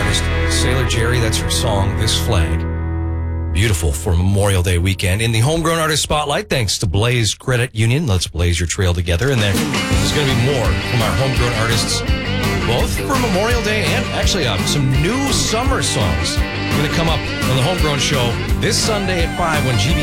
artist Sailor Jerry. That's her song, This Flag. Beautiful for Memorial Day weekend. In the Homegrown Artist Spotlight, thanks to Blaze Credit Union. Let's blaze your trail together. And there's going to be more from our homegrown artists, both for Memorial Day and actually some new summer songs. Going to come up on the Homegrown Show this Sunday at 5 when GB